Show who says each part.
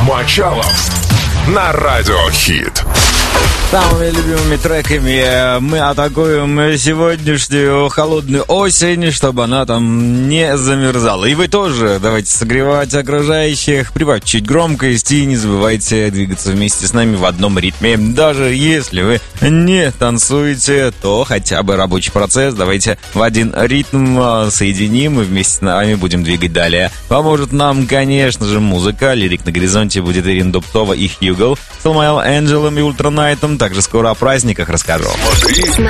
Speaker 1: Мочалов на Радио Хит.
Speaker 2: Самыми любимыми треками мы атакуем сегодняшнюю холодную осень, чтобы она там не замерзала. И вы тоже давайте согревать окружающих, прибавьте чуть громкость и не забывайте двигаться вместе с нами в одном ритме. Даже если вы не танцуете, то хотя бы рабочий процесс давайте в один ритм соединим и вместе с нами будем двигать далее. Поможет нам, конечно же, музыка. Лирик на горизонте будет Ирина Дубцова и Хьюго с Альмайл Энджелом и Ультранайтом. Также скоро о праздниках расскажу.